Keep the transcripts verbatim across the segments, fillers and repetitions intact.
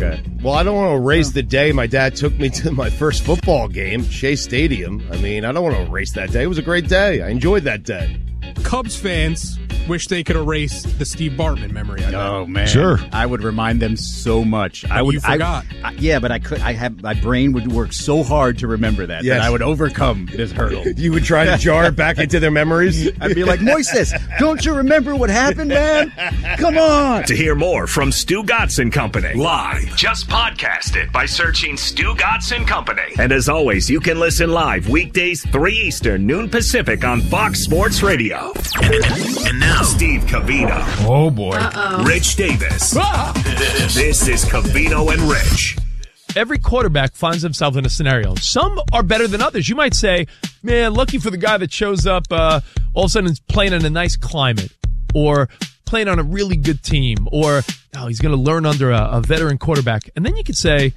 Yeah. Well, I don't want to erase the day my dad took me to my first football game, Shea Stadium. I mean, I don't want to erase that day. It was a great day. I enjoyed that day. Cubs fans wish they could erase the Steve Bartman memory. I oh man, sure. I would remind them so much. But I would. You forgot. I, I, yeah, but I could. I have my brain would work so hard to remember that Yes. that I would overcome this hurdle. You would try to jar it back into their memories? I'd be like, Moises, don't you remember what happened, man? Come on. To hear more from Stu Gatz and Company live, just podcast it by searching Stu Gatz and Company. And as always, you can listen live weekdays three Eastern, noon Pacific on Fox Sports Radio. And now, Steve Covino. Oh, boy. Uh-oh. Rich Davis. This is Covino and Rich. Every quarterback finds himself in a scenario. Some are better than others. You might say, man, lucky for the guy that shows up, uh, all of a sudden is playing in a nice climate, or playing on a really good team, or oh, he's going to learn under a, a veteran quarterback. And then you could say,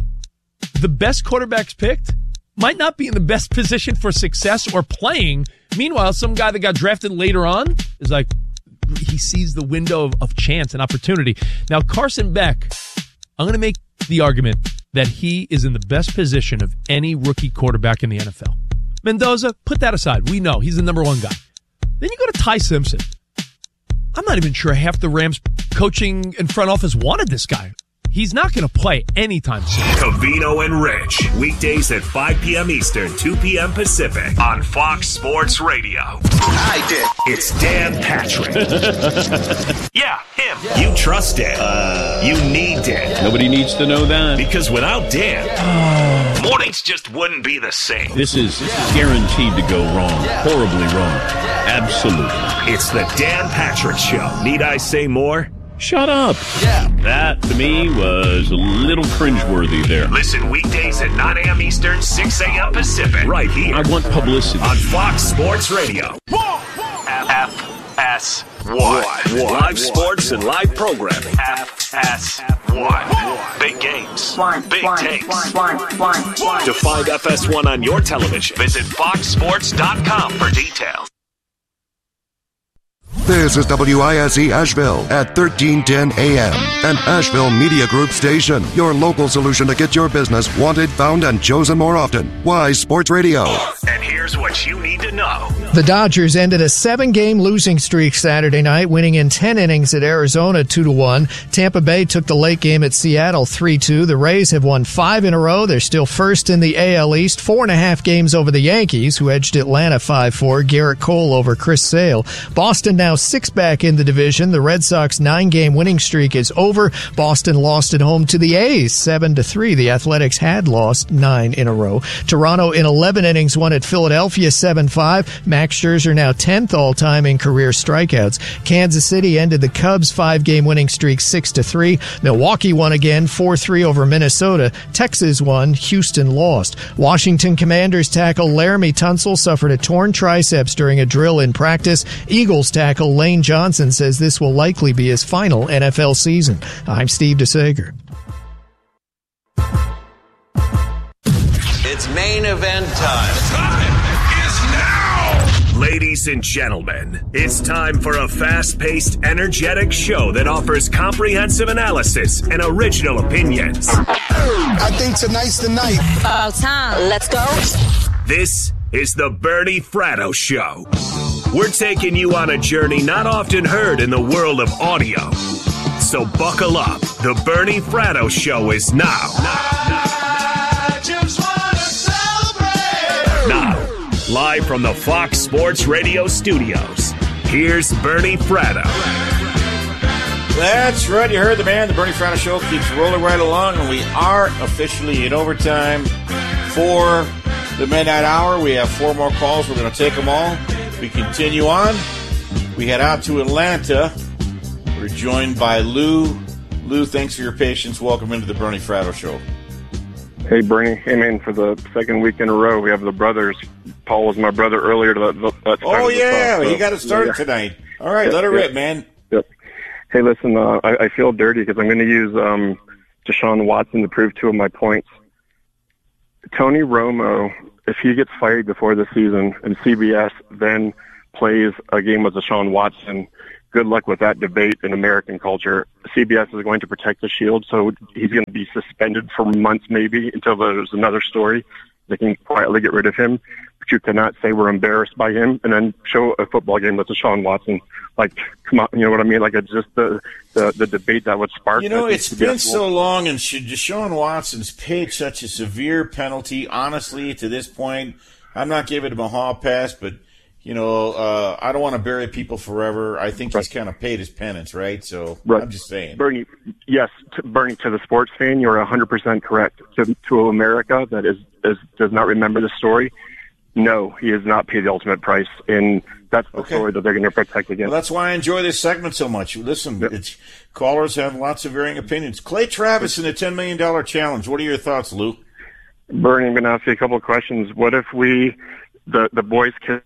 the best quarterbacks picked might not be in the best position for success or playing. Meanwhile, some guy that got drafted later on is like, he sees the window of, of chance and opportunity. Now, Carson Beck, I'm going to make the argument that he is in the best position of any rookie quarterback in the N F L. Mendoza, put that aside. We know he's the number one guy. Then you go to Ty Simpson. I'm not even sure half the Rams coaching and front office wanted this guy. He's not going to play anytime soon. Covino and Rich, weekdays at five p.m. Eastern, two p.m. Pacific on Fox Sports Radio. I did. It's Dan Patrick. Yeah, him. Yeah. You trust Dan. Uh, you need Dan. Nobody needs to know that. Because without Dan, yeah. mornings just wouldn't be the same. This is, this is guaranteed to go wrong. Yeah. Horribly wrong. Yeah. Absolutely. It's the Dan Patrick Show. Need I say more? Shut up. Yeah. That, to me, was a little cringeworthy there. Listen weekdays at nine a.m. Eastern, six a.m. Pacific. Right here. I want publicity. On Fox Sports Radio. F S one. Live sports and live programming. F S one. Big games. Big takes. To find F S one on your television, visit fox sports dot com for details. This is W I S E Asheville at thirteen ten A M, an Asheville Media Group station. Your local solution to get your business wanted, found, and chosen more often. Wise Sports Radio. And here's what you need to know. The Dodgers ended a seven-game losing streak Saturday night, winning in ten innings at Arizona two to one. Tampa Bay took the late game at Seattle three two. The Rays have won five in a row. They're still first in the A L East, four and a half games over the Yankees, who edged Atlanta five four. Garrett Cole over Chris Sale. Boston now six back in the division. The Red Sox nine-game winning streak is over. Boston lost at home to the A's seven to three. The Athletics had lost nine in a row. Toronto in eleven innings won at Philadelphia seven five. Max Scherzer now tenth all-time in career strikeouts. Kansas City ended the Cubs five-game winning streak six to three. Milwaukee won again four three over Minnesota. Texas won. Houston lost. Washington Commanders tackle Laramie Tunsil suffered a torn triceps during a drill in practice. Eagles tackle Lane Johnson says this will likely be his final N F L season. I'm Steve DeSager. It's main event time. Time is now. Ladies and gentlemen, it's time for a fast-paced, energetic show that offers comprehensive analysis and original opinions. I think tonight's the night. About time. Let's go. This is the Bernie Fratto Show. We're taking you on a journey not often heard in the world of audio. So buckle up. The Bernie Fratto Show is now. I just wanna celebrate. Now, live from the Fox Sports Radio studios, here's Bernie Fratto. That's right. You heard the man. The Bernie Fratto Show keeps rolling right along, and we are officially in overtime for the midnight hour. We have four more calls. We're going to take them all. We continue on. We head out to Atlanta. We're joined by Lou. Lou, thanks for your patience. Welcome into the Bernie Fratto Show. Hey, Bernie. Hey, man, for the second week in a row, we have the brothers. Paul was my brother earlier. To let, let oh, yeah. Talk, so, he got it started yeah. tonight. All right, yep, let her yep. rip, man. Yep. Hey, listen, uh, I, I feel dirty because I'm going to use um, Deshaun Watson to prove two of my points. Tony Romo, if he gets fired before the season and C B S then plays a game with Deshaun Watson, good luck with that debate in American culture. C B S is going to protect the Shield, so he's going to be suspended for months maybe until there's another story. They can quietly get rid of him. But you cannot say we're embarrassed by him and then show a football game with Deshaun Watson. Like, come on, you know what I mean? Like, it's just the, the, the debate that would spark. You know, it's been so long, and should Deshaun Watson's paid such a severe penalty, honestly, to this point, I'm not giving him a hall pass, but, you know, uh, I don't want to bury people forever. I think right. he's kind of paid his penance, right? So right. I'm just saying. Bernie, yes, to, Bernie, to the sports fan, you're one hundred percent correct. To, to America that is, is does not remember the story, no, he has not paid the ultimate price, and that's the okay. story that they're going to protect against. Well, that's why I enjoy this segment so much. Listen, yep. it's, callers have lots of varying opinions. Clay Travis in the ten million dollars challenge. What are your thoughts, Lou? Bernie, I'm going to ask you a couple of questions. What if we, the, the boys cannot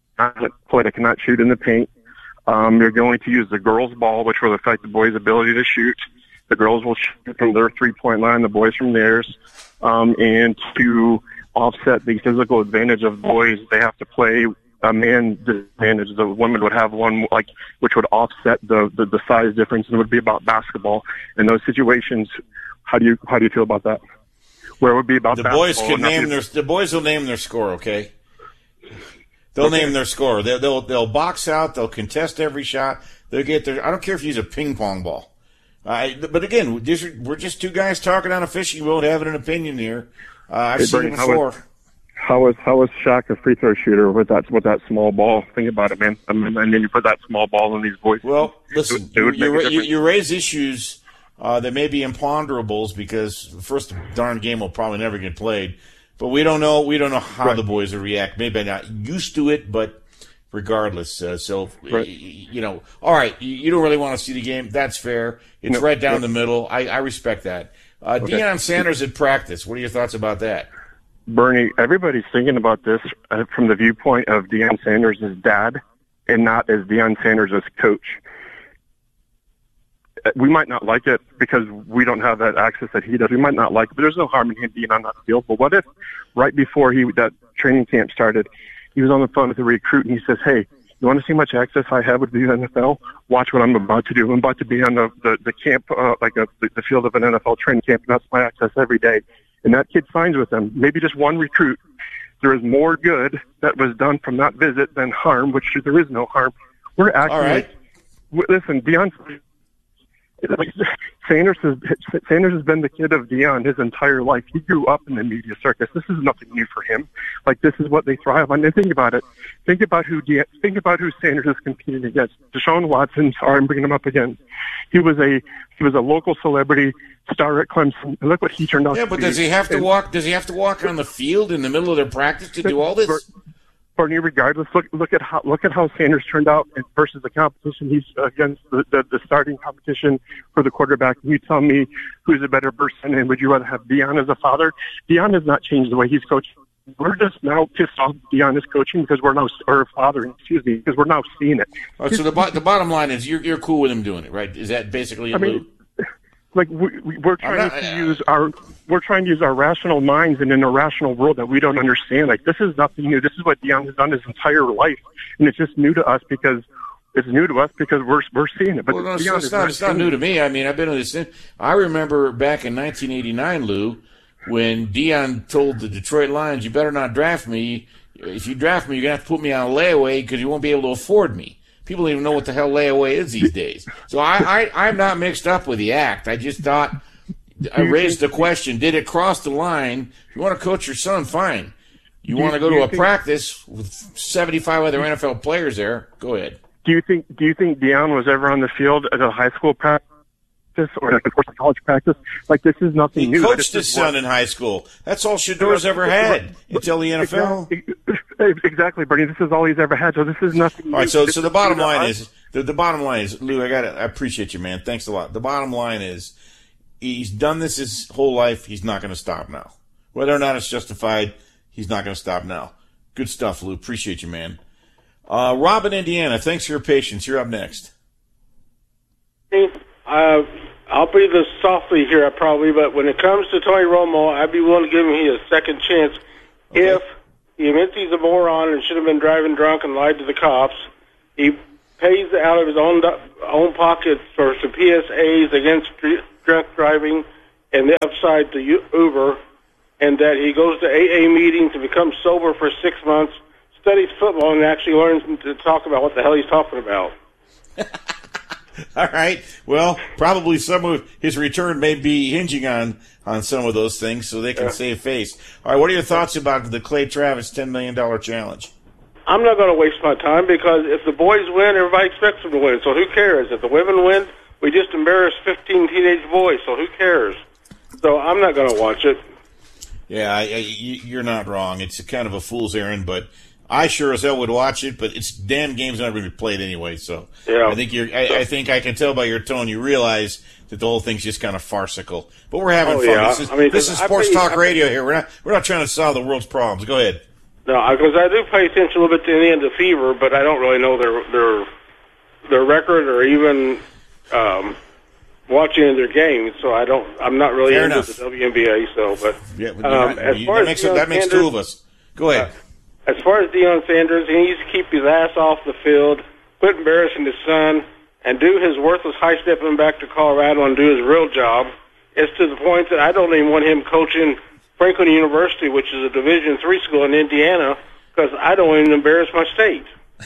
play, they cannot shoot in the paint? Um, you're going to use the girls' ball, which will affect the boys' ability to shoot. The girls will shoot from their three-point line, the boys from theirs. Um, and to offset the physical advantage of boys, they have to play a man disadvantage. The women would have one, like, which would offset the, the, the size difference, and it would be about basketball. In those situations, how do you how do you feel about that? Where it would be about the basketball. boys can name their the boys will name their score. Okay, they'll okay. name their score. They'll, they'll they'll box out. They'll contest every shot. They'll get their. I don't care if you use a ping pong ball. Uh, but again, we're just two guys talking on a fishing boat, having an opinion here. Uh, I've hey, seen Bernie, it before. How was how was Shaq a free throw shooter with that with that small ball? Think about it, man. I mean, and then you put that small ball in these boys. Well, listen, it would, it would you, you, you raise issues uh, that may be imponderables because the first darn game will probably never get played. But we don't know. We don't know how right. the boys will react. Maybe not used to it, but regardless. Uh, so right. you know, all right. You don't really want to see the game. That's fair. It's no, right down no. the middle. I, I respect that. Uh, okay. Deion Sanders at practice. What are your thoughts about that? Bernie, everybody's thinking about this uh, from the viewpoint of Deion Sanders' dad and not as Deion Sanders' coach. We might not like it because we don't have that access that he does. We might not like it, but there's no harm in him being on that field. But what if right before he that training camp started, he was on the phone with a recruit and he says, hey, you want to see how much access I have with the N F L? Watch what I'm about to do. I'm about to be on the, the, the camp, uh, like a, the, the field of an N F L training camp, and that's my access every day. And that kid signs with them, maybe just one recruit. There is more good that was done from that visit than harm, which there is no harm. We're acting All right. like, listen, Deion, like, Sanders has, Sanders has been the kid of Deion his entire life. He grew up in the media circus. This is nothing new for him. Like, this is what they thrive on. And think about it. Think about who De- think about who Sanders is competing against. Deshaun Watson. Sorry, I'm bringing him up again. He was a he was a local celebrity star at Clemson. And look what he turned out. Yeah, to but be. does he have to and, walk? Does he have to walk on the field in the middle of their practice to do all this? Bernie, regardless, look look at how look at how Sanders turned out versus the competition. He's against the, the, the starting competition for the quarterback. You tell me who's a better person, and would you rather have Deion as a father? Deion has not changed the way he's coaching. We're just now pissed off Deion is coaching because we're now, or father, excuse me, because we're now seeing it. All right, so the bo- the bottom line is you're you're cool with him doing it, right? Is that basically? I mean, like we, we we're trying not, to uh, use our we're trying to use our rational minds in an irrational world that we don't understand. Like, this is nothing new. This is what Deion has done his entire life, and it's just new to us because it's new to us because we're we're seeing it. But well, no, it's, it's not it's not new to me. I mean, I've been in this. I remember back in nineteen eighty-nine, Lou, when Deion told the Detroit Lions, "You better not draft me. If you draft me, you're gonna have to put me on a layaway because you won't be able to afford me." People don't even know what the hell layaway is these days. So I, I, I'm not mixed up with the act. I just thought, I raised the question, did it cross the line? If you want to coach your son, fine. You want to go to a practice with seventy-five other N F L players there, go ahead. Do you think Do you think Deion was ever on the field at a high school practice or like, of course, a college practice? Like, this is nothing he new. He coached his son in high school. That's all Shador's ever had until the N F L. Exactly, Bernie. This is all he's ever had, so this is nothing new. All right, so, so the bottom line is, the, the bottom line is, Lou, I got I appreciate you, man. Thanks a lot. The bottom line is, he's done this his whole life. He's not going to stop now. Whether or not it's justified, he's not going to stop now. Good stuff, Lou. Appreciate you, man. Uh, Rob in Indiana, thanks for your patience. You're up next. Uh, I'll be the softy here, probably, but when it comes to Tony Romo, I'd be willing to give him a second chance okay. if he admits he's a moron and should have been driving drunk and lied to the cops. He pays out of his own own pocket for some P S As against drunk driving and the upside to Uber, and that he goes to A A meetings to become sober for six months, studies football, and actually learns to talk about what the hell he's talking about. All right. Well, probably some of his return may be hinging on, on some of those things so they can yeah. save face. All right, what are your thoughts about the Clay Travis ten million dollars challenge? I'm not going to waste my time because if the boys win, everybody expects them to win. So who cares? If the women win, we just embarrassed fifteen teenage boys, so who cares? So I'm not going to watch it. Yeah, I, I, you're not wrong. It's a kind of a fool's errand, but I sure as hell would watch it, but it's damn game's not going to be played anyway. So yeah. I think you're. I, I think I can tell by your tone you realize that the whole thing's just kind of farcical. But we're having oh, fun. Yeah. This is, I mean, this is sports pay, talk I, radio here. We're not. We're not trying to solve the world's problems. Go ahead. No, because I do pay attention a little bit to the end of Fever, but I don't really know their their their record or even um, watching their games. So I don't. I'm not really Fair into enough. the W N B A. So, but yeah, um, as you, far that as makes, Deion that makes Sanders, two of us. Go ahead. Uh, as far as Deion Sanders, he needs to keep his ass off the field, quit embarrassing his son, and do his worthless high stepping back to Colorado and do his real job. It's to the point that I don't even want him coaching Franklin University, which is a Division three school in Indiana, because I don't even embarrass my state.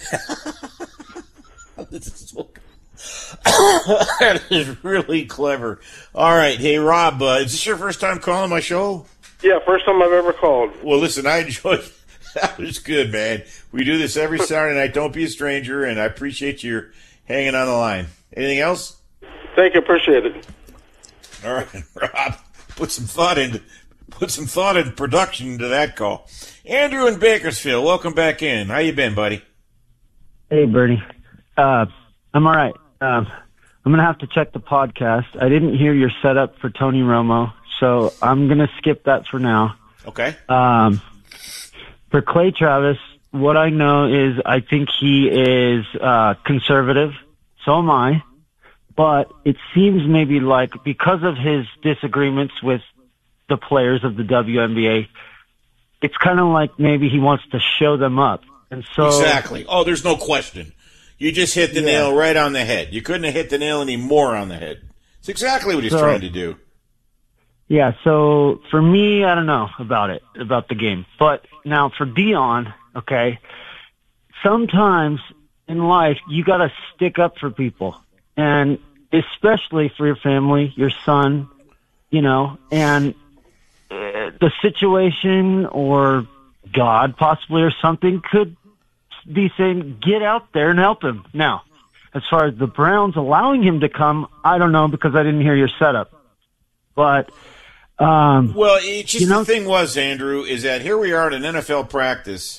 That is really clever. All right. Hey, Rob, uh, is this your first time calling my show? Yeah, first time I've ever called. Well, listen, I enjoyed that. Was good, man. We do this every Saturday night. Don't be a stranger, and I appreciate you hanging on the line. Anything else? Thank you. Appreciate it. All right, Rob, put some thought into put some thought and production into that call. Andrew in Bakersfield, welcome back in. How you been, buddy? Hey, Bernie. Uh, I'm all right. Um, I'm going to have to check the podcast. I didn't hear your setup for Tony Romo, so I'm going to skip that for now. Okay. Um, for Clay Travis, what I know is I think he is uh, conservative. So am I. But it seems maybe like because of his disagreements with the players of the W N B A, it's kind of like maybe he wants to show them up. And so Exactly. Oh, there's no question. You just hit the Yeah. nail right on the head. You couldn't have hit the nail any more on the head. It's exactly what he's So- trying to do. Yeah, so for me, I don't know about it, about the game. But now for Deion, okay, sometimes in life you got to stick up for people. And especially for your family, your son, you know, and uh, the situation or God possibly or something could be saying, get out there and help him. Now, as far as the Browns allowing him to come, I don't know because I didn't hear your setup. But, um, Well, it's just you know, the thing was, Andrew, is that here we are at an N F L practice.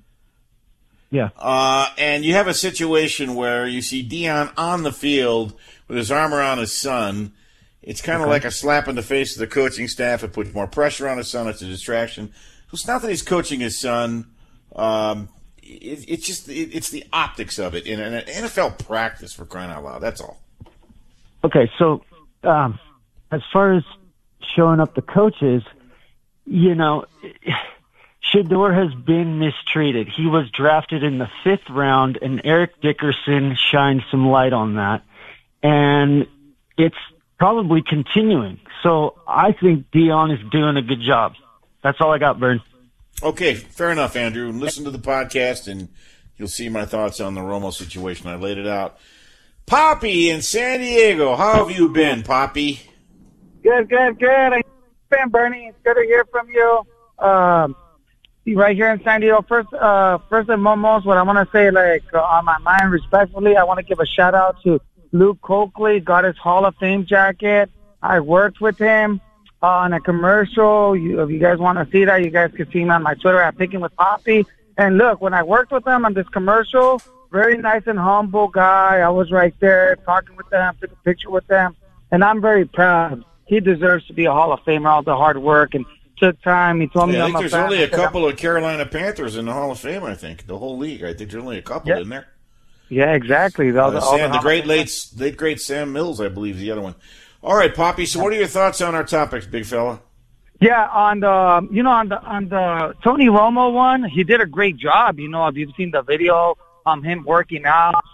Yeah. Uh, and you have a situation where you see Deion on the field with his arm around his son. It's kind of Okay. like a slap in the face of the coaching staff. It puts more pressure on his son. It's a distraction. So it's not that he's coaching his son. Um, it, it's just it, it's the optics of it in an N F L practice, for crying out loud. That's all. Okay, so um, as far as showing up the coaches, you know, Shedeur has been mistreated. He was drafted in the fifth round, and Eric Dickerson shined some light on that. And it's probably continuing. So I think Deion is doing a good job. That's all I got, Bern. Okay, fair enough, Andrew. Listen to the podcast, and you'll see my thoughts on the Romo situation. I laid it out. Poppy in San Diego, how have you been, Poppy? Good, good, good. How you been, Bernie? It's good to hear from you. Um, right here in San Diego. First, uh, first and foremost, what I want to say, like, uh, on my mind, respectfully, I want to give a shout out to Luke Coakley. Got his Hall of Fame jacket. I worked with him uh, on a commercial. You, if you guys want to see that, you guys can see me on my Twitter at Picking with Poppy. And look, when I worked with him on this commercial, very nice and humble guy. I was right there talking with them, took a picture with them, and I'm very proud. He deserves to be a Hall of Famer. All the hard work and took time. He told me Yeah, I I'm think a there's fan. only a I said, couple of Carolina Panthers in the Hall of Fame, I think. The whole league. I think there's only a couple Yeah. in there. Yeah, exactly. All the, Uh, all Sam, the Hall great of late, Famers. late great Sam Mills, I believe, is the other one. All right, Poppy. So, what are your thoughts on our topics, big fella? Yeah, on the you know on the on the Tony Romo one, he did a great job. You know, if you've seen the video, um, him working out,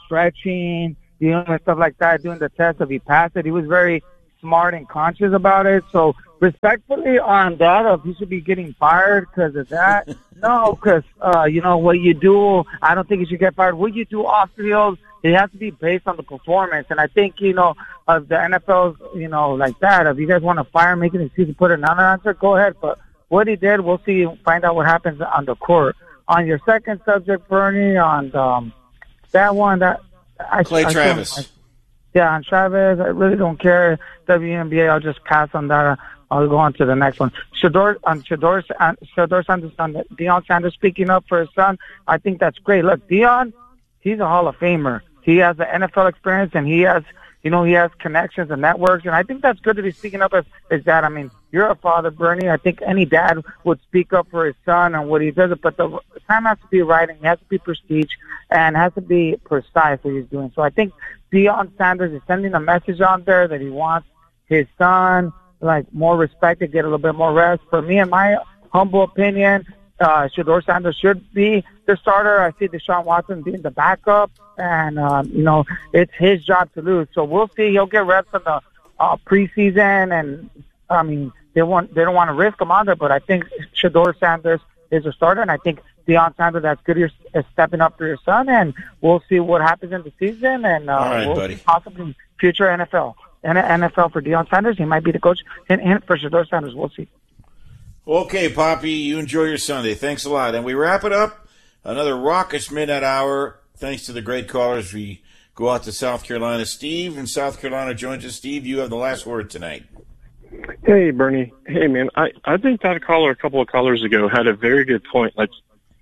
stretching, dealing with stuff like that, doing the test. If he passed it, he was very smart and conscious about it. So respectfully on that, if he should be getting fired because of that, no, because, uh, you know, what you do, I don't think he should get fired. What you do off field, it has to be based on the performance. And I think, you know, of the N F L's, you know, like that, if you guys want to fire, make an excuse to put another answer, go ahead. But what he did, we'll see, find out what happens on the court. On your second subject, Bernie, on um, that one, that I Clay I, Travis. I, yeah, on Travis, I really don't care. W N B A, I'll just pass on that. I'll go on to the next one. Shador, on Shador, on Shador Sanders, on Deion Sanders speaking up for his son. I think that's great. Look, Deion, he's a Hall of Famer. He has the N F L experience, and he has, you know, he has connections and networks, and I think that's good to be speaking up as his dad. I mean, you're a father, Bernie. I think any dad would speak up for his son and what he does, but the time has to be right, and he has to be prestige, and has to be precise what he's doing. So I think Deion Sanders is sending a message out there that he wants his son, like, more respect and get a little bit more rest. For me, in my humble opinion, uh, Shador Sanders should be the starter. I see Deshaun Watson being the backup, and, um, you know, it's his job to lose. So we'll see. He'll get reps in the uh, preseason, and, I mean, they want they don't want to risk him on there, but I think Shador Sanders is a starter, and I think Deion Sanders, that's good, is stepping up for your son, and we'll see what happens in the season, and uh, All right, we'll buddy. see possibly future N F L. N F L for Deion Sanders. He might be the coach. And, and for Shador Sanders, we'll see. Okay, Poppy, you enjoy your Sunday. Thanks a lot. And we wrap it up. Another raucous midnight hour. Thanks to the great callers. We go out to South Carolina. Steve in South Carolina joins us. Steve, you have the last word tonight. Hey, Bernie. Hey, man, I, I think that caller a couple of callers ago had a very good point. Like,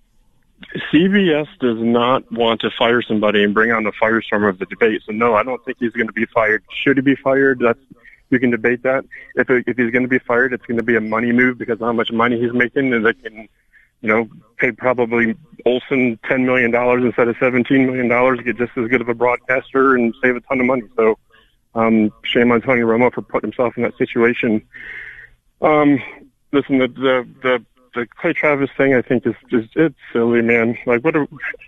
C B S does not want to fire somebody and bring on the firestorm of the debate. So, no, I don't think he's going to be fired. Should he be fired? That's we can debate that. If it, if he's going to be fired, it's going to be a money move because of how much money he's making, and they can, you know, pay probably Olsen ten million dollars instead of seventeen million dollars, get just as good of a broadcaster and save a ton of money. So, um, shame on Tony Romo for putting himself in that situation. Um, listen, the the the the Clay Travis thing, I think, is just, it's silly, man. Like, what? Are,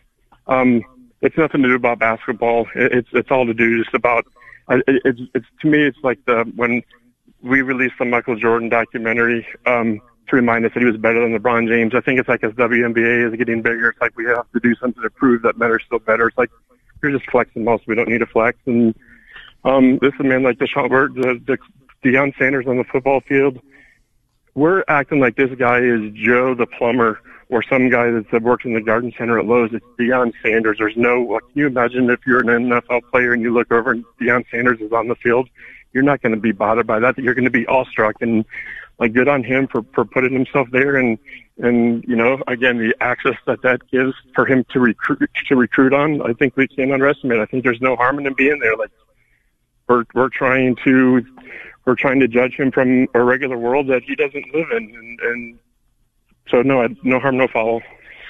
um, it's nothing to do about basketball. It, it's it's all to do just about. It, it's it's to me, it's like the when we released the Michael Jordan documentary um, to remind us that he was better than LeBron James. I think it's like as W N B A is getting bigger, it's like we have to do something to prove that men are still better. It's like you're just flexing most. We don't need to flex. And um, this is man like Deshaun, the, the Deion Sanders on the football field. We're acting like this guy is Joe the plumber or some guy that works in the garden center at Lowe's. It's Deion Sanders. There's no, like, can you imagine if you're an N F L player and you look over and Deion Sanders is on the field? You're not going to be bothered by that. You're going to be awestruck, and like, good on him for, for putting himself there. And, and, you know, again, the access that that gives for him to recruit, to recruit on, I think we can't underestimate. I think there's no harm in him being there. Like, we're, we're trying to, we're trying to judge him from a regular world that he doesn't live in. And, and so, no, no harm, no foul.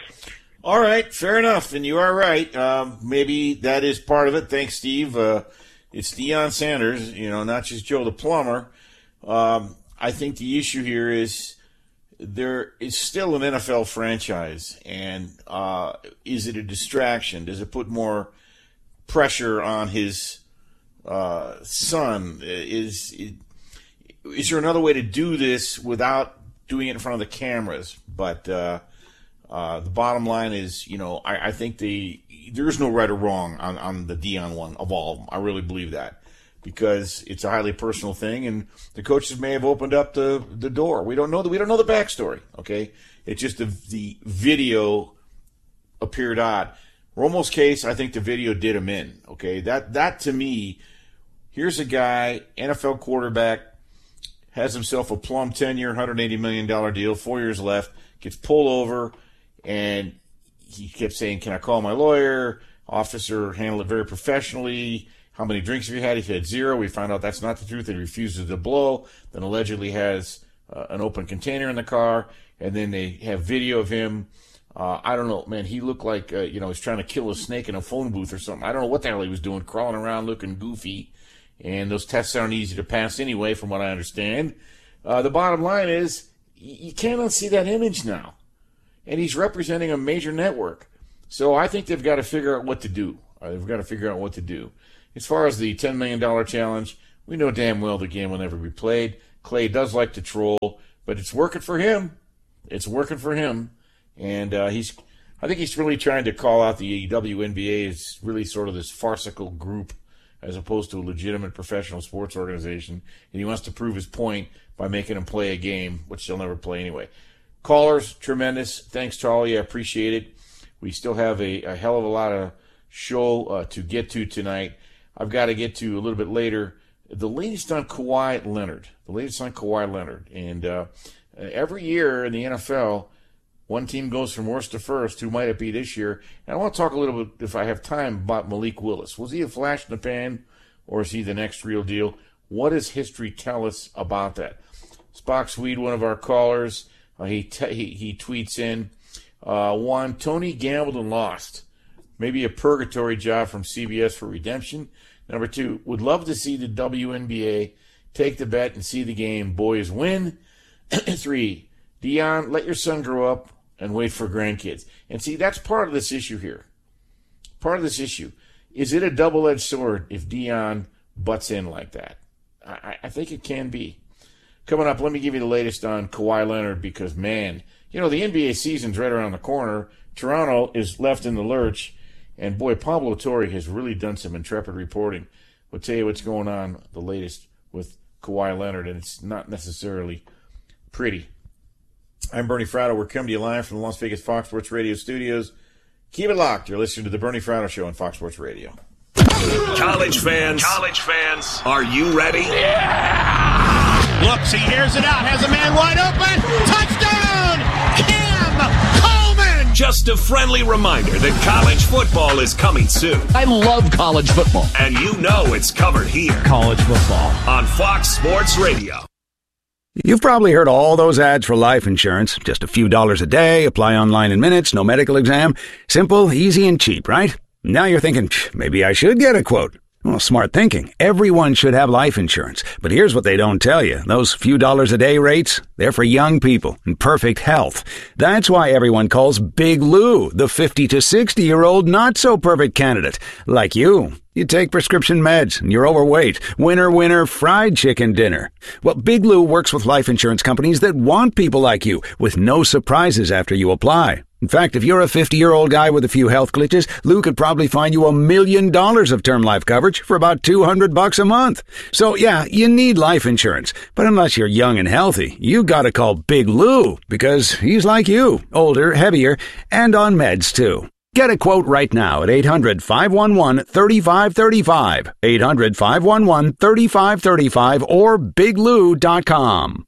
All right, fair enough. And you are right. Um, maybe that is part of it. Thanks, Steve. Uh, it's Deion Sanders, you know, not just Joe the plumber. Um, I think the issue here is there is still an N F L franchise. And uh, is it a distraction? Does it put more pressure on his uh, son? Is, is there another way to do this without doing it in front of the cameras? But uh, uh, the bottom line is, you know, I, I think the there is no right or wrong on, on the Deion one of all of them. I really believe that because it's a highly personal thing, and the coaches may have opened up the, the door. We don't know the we don't know the backstory. Okay, it's just the the video appeared odd. Romo's case, I think the video did him in. Okay, that that to me, here's a guy, N F L quarterback, has himself a plum ten-year, one hundred eighty million dollars deal, four years left, gets pulled over, and he kept saying, can I call my lawyer? Officer handled it very professionally. How many drinks have you had? He had zero. We found out that's not the truth. He refuses to blow. Then allegedly has uh, an open container in the car, and then they have video of him. Uh, I don't know, man. He looked like, uh, you know, he's trying to kill a snake in a phone booth or something. I don't know what the hell he was doing, crawling around looking goofy. And those tests aren't easy to pass anyway, from what I understand. Uh, the bottom line is, you can't unsee that image now. And he's representing a major network. So I think they've got to figure out what to do. Uh, they've got to figure out what to do. As far as the ten million dollars challenge, we know damn well the game will never be played. Clay does like to troll, but it's working for him. It's working for him. And uh, he's, I think he's really trying to call out the W N B A as really sort of this farcical group as opposed to a legitimate professional sports organization. And he wants to prove his point by making them play a game, which they'll never play anyway. Callers, tremendous. Thanks, Charlie. I appreciate it. We still have a, a hell of a lot of show uh, to get to tonight. I've got to get to a little bit later the latest on Kawhi Leonard. The latest on Kawhi Leonard. And uh, every year in the N F L, one team goes from worst to first. Who might it be this year? And I want to talk a little bit, if I have time, about Malik Willis. Was he a flash in the pan, or is he the next real deal? What does history tell us about that? Spock Swede, one of our callers, uh, he, te- he he tweets in, uh, one, Tony gambled and lost. Maybe a purgatory job from C B S for redemption. Number two, would love to see the W N B A take the bet and see the game. Boys win. Three, Dion, let your son grow up and wait for grandkids. And see, that's part of this issue here. Part of this issue. Is it a double-edged sword if Dion butts in like that? I, I think it can be. Coming up, let me give you the latest on Kawhi Leonard because, man, you know, the N B A season's right around the corner. Toronto is left in the lurch. And, boy, Pablo Torre has really done some intrepid reporting. We'll tell you what's going on, the latest with Kawhi Leonard, and it's not necessarily pretty. I'm Bernie Fratto. We're coming to you live from the Las Vegas Fox Sports Radio studios. Keep it locked. You're listening to the Bernie Fratto Show on Fox Sports Radio. College fans, college fans, are you ready? Yeah! Looks, he hears it out, has a man wide open. Touchdown! Cam Coleman! Just a friendly reminder that college football is coming soon. I love college football. And you know it's covered here. College football. On Fox Sports Radio. You've probably heard all those ads for life insurance. Just a few dollars a day, apply online in minutes, no medical exam. Simple, easy, and cheap, right? Now you're thinking, maybe I should get a quote. Well, smart thinking. Everyone should have life insurance. But here's what they don't tell you. Those few dollars a day rates, they're for young people in perfect health. That's why everyone calls Big Lou the fifty to sixty-year-old not-so-perfect candidate. Like you. You take prescription meds, and you're overweight. Winner, winner, fried chicken dinner. Well, Big Lou works with life insurance companies that want people like you, with no surprises after you apply. In fact, if you're a fifty-year-old guy with a few health glitches, Lou could probably find you a million dollars of term life coverage for about two hundred bucks a month. So, yeah, you need life insurance. But unless you're young and healthy, you gotta call Big Lou, because he's like you, older, heavier, and on meds, too. Get a quote right now at eight hundred, five one one, three five three five, eight hundred, five one one, three five three five, or big lou dot com.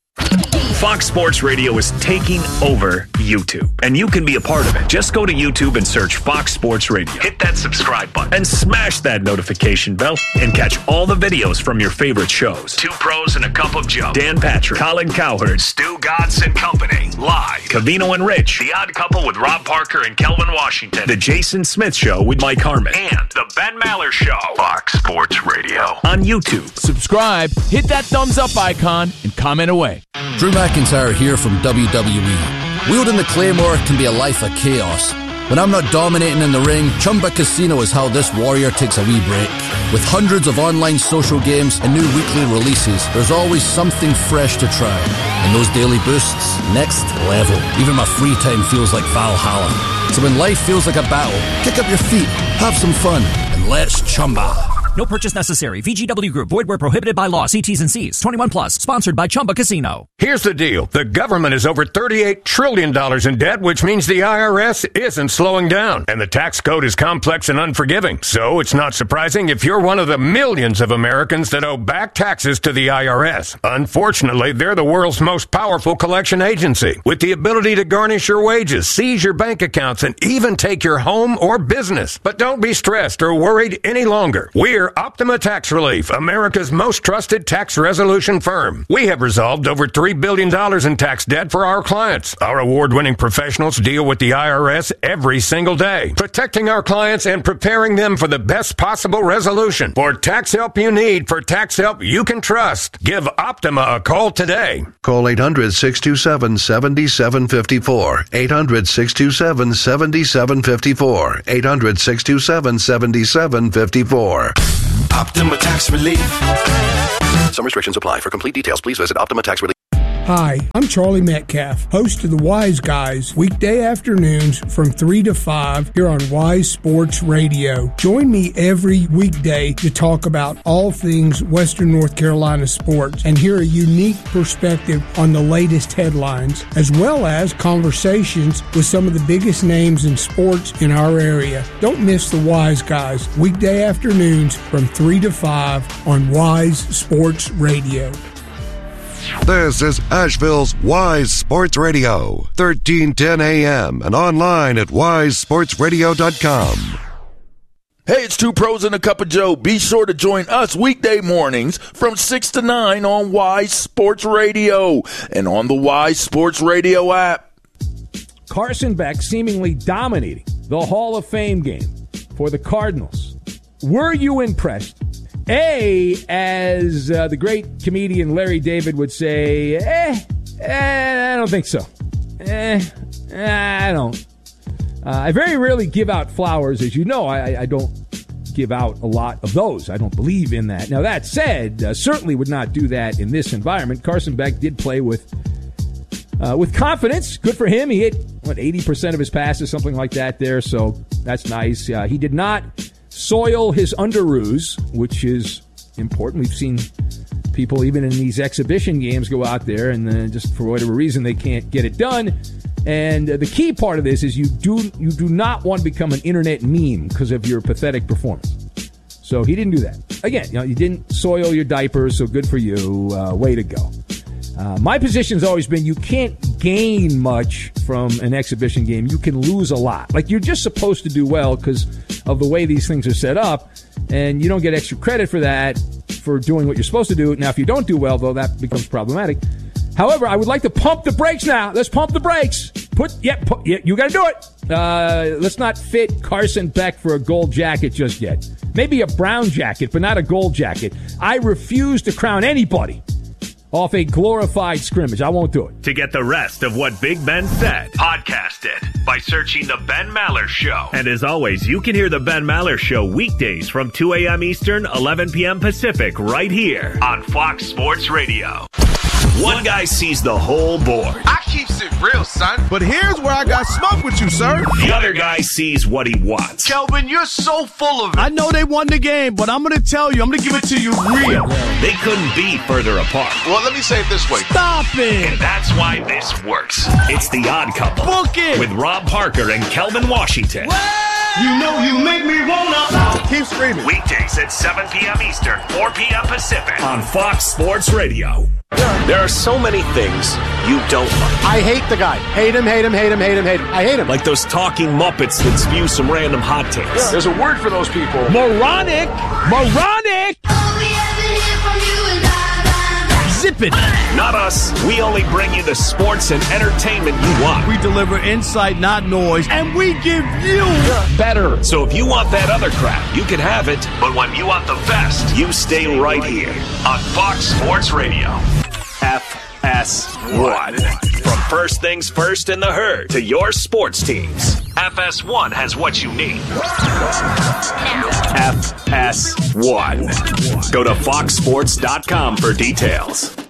Fox Sports Radio is taking over YouTube, and you can be a part of it. Just go to YouTube and search Fox Sports Radio. Hit that subscribe button and smash that notification bell and catch all the videos from your favorite shows. Two Pros and a Cup of Joe, Dan Patrick, Colin Cowherd, Stu Godson and Company, live. Cavino and Rich, The Odd Couple with Rob Parker and Kelvin Washington, The Jason Smith Show with Mike Harmon, and The Ben Maller Show. Fox Sports Radio on YouTube. Subscribe, hit that thumbs up icon, and comment away. Drew McIntyre here from W W E. Wielding the Claymore can be a life of chaos. When I'm not dominating in the ring, Chumba Casino is how this warrior takes a wee break. With hundreds of online social games and new weekly releases, there's always something fresh to try. And those daily boosts, next level. Even my free time feels like Valhalla. So when life feels like a battle, kick up your feet, have some fun, and let's Chumba. No purchase necessary. V G W Group. Void where prohibited by law. See T's and C's. twenty-one plus. Sponsored by Chumba Casino. Here's the deal. The government is over thirty-eight trillion dollars in debt, which means the I R S isn't slowing down. And the tax code is complex and unforgiving. So it's not surprising if you're one of the millions of Americans that owe back taxes to the I R S. Unfortunately, they're the world's most powerful collection agency, with the ability to garnish your wages, seize your bank accounts, and even take your home or business. But don't be stressed or worried any longer. We're Dear Optima Tax Relief, America's most trusted tax resolution firm. We have resolved over three billion dollars in tax debt for our clients. Our award-winning professionals deal with the I R S every single day, protecting our clients and preparing them for the best possible resolution. For tax help you need, for tax help you can trust, give Optima a call today. Call eight hundred, six two seven, seven seven five four. eight hundred, six two seven, seven seven five four. eight hundred, six two seven, seven seven five four. Optima Tax Relief. Some restrictions apply. For complete details, please visit Optima Tax Relief. Hi, I'm Charlie Metcalf, host of the Wise Guys, weekday afternoons from three to five here on Wise Sports Radio. Join me every weekday to talk about all things Western North Carolina sports and hear a unique perspective on the latest headlines, as well as conversations with some of the biggest names in sports in our area. Don't miss the Wise Guys, weekday afternoons from three to five on Wise Sports Radio. This is Asheville's Wise Sports Radio, thirteen ten a.m. and online at wise sports radio dot com. Hey, it's Two Pros and a Cup of Joe. Be sure to join us weekday mornings from six to nine on Wise Sports Radio and on the Wise Sports Radio app. Carson Beck seemingly dominating the Hall of Fame game for the Cardinals. Were you impressed? A, as uh, the great comedian Larry David would say, eh, eh I don't think so. Eh, I don't. Uh, I very rarely give out flowers. As you know, I, I don't give out a lot of those. I don't believe in that. Now, that said, uh, certainly would not do that in this environment. Carson Beck did play with uh, with confidence. Good for him. He hit, what, eighty percent of his passes, something like that there, so that's nice. Uh, he did not soil his underoos, which is important. We've seen people, even in these exhibition games, go out there and uh, just for whatever reason they can't get it done. And uh, the key part of this is you do you do not want to become an internet meme because of your pathetic performance. So he didn't do that. Again, you know, you didn't soil your diapers, so good for you. Uh, way to go. Uh, my position's always been you can't gain much from an exhibition game. You can lose a lot. Like, you're just supposed to do well because of the way these things are set up, and you don't get extra credit for that, for doing what you're supposed to do. Now, if you don't do well, though, that becomes problematic. However, I would like to pump the brakes now. Let's pump the brakes. Put, yeah, put, yeah you got to do it. Uh, let's not fit Carson Beck for a gold jacket just yet. Maybe a brown jacket, but not a gold jacket. I refuse to crown anybody off a glorified scrimmage. I won't do it. To get the rest of what Big Ben said, podcast it by searching The Ben Maller Show. And as always, you can hear The Ben Maller Show weekdays from two a.m. Eastern, eleven p.m. Pacific, right here on Fox Sports Radio. One guy sees the whole board. I keeps it real, son. But here's where I got smoke with you, sir. The other guy sees what he wants. Kelvin, you're so full of it. I know they won the game, but I'm going to tell you, I'm going to give it to you real. They couldn't be further apart. Well, let me say it this way. Stop it. And that's why this works. It's The Odd Couple. Book it. With Rob Parker and Kelvin Washington. You know you make me wanna. Keep screaming. Weekdays at seven p.m. Eastern, four p.m. Pacific on Fox Sports Radio. There are so many things you don't like. I hate the guy. Hate him, hate him, hate him, hate him, hate him. I hate him. Like those talking Muppets that spew some random hot takes. Yeah. There's a word for those people. Moronic. Moronic. Zip it. Not us. We only bring you the sports and entertainment you want. We deliver insight, not noise, and we give you better. So if you want that other crap, you can have it. But when you want the best, you stay right here on Fox Sports Radio. F S one. From first things first in the herd to your sports teams, F S one has what you need. F S one. Go to fox sports dot com for details.